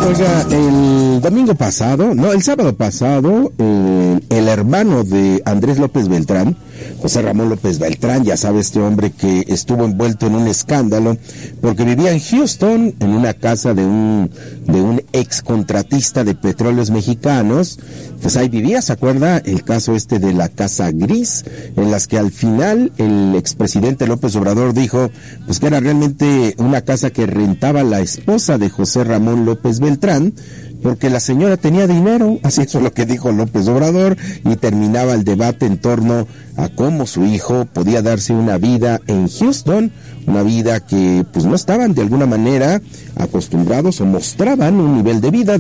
Oiga, el sábado pasado, el hermano de Andrés López Beltrán, José Ramón López Beltrán, ya sabe, este hombre que estuvo envuelto en un escándalo porque vivía en Houston, en una casa de un ex contratista de Petróleos Mexicanos. Pues ahí vivía, ¿se acuerda? El caso de la Casa Gris, en las que al final el expresidente López Obrador dijo pues que era realmente una casa que rentaba la esposa de José Ramón López Beltrán, porque la señora tenía dinero, así es lo que dijo López Obrador, y terminaba el debate en torno a cómo su hijo podía darse una vida en Houston, una vida que pues no estaban de alguna manera acostumbrados o mostraban un nivel de vida